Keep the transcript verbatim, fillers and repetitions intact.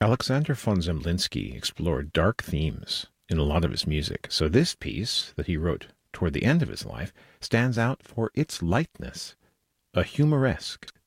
Alexander von Zemlinsky explored dark themes in a lot of his music, so this piece that he wrote toward the end of his life stands out for its lightness, a humoresque